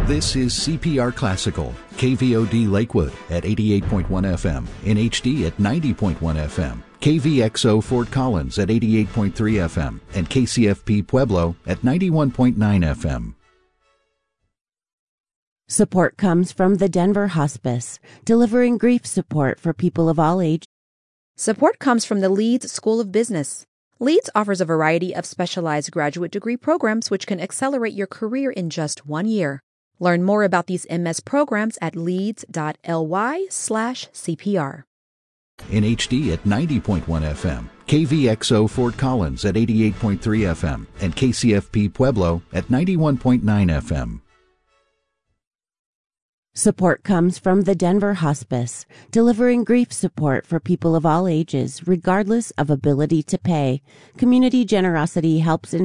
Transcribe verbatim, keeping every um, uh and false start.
This is C P R Classical, K V O D Lakewood at eighty-eight point one F M, in H D at ninety point one F M, K V X O Fort Collins at eighty-eight point three F M, and K C F P Pueblo at ninety-one point nine F M. Support comes from the Denver Hospice, delivering grief support for people of all ages. Support comes from the Leeds School of Business. Leeds offers a variety of specialized graduate degree programs which can accelerate your career in just one year. Learn more about these M S programs at leeds.ly slash CPR. In H D at ninety point one F M, K V X O Fort Collins at eighty-eight point three F M, and K C F P Pueblo at ninety-one point nine F M. Support comes from the Denver Hospice, delivering grief support for people of all ages, regardless of ability to pay. Community generosity helps in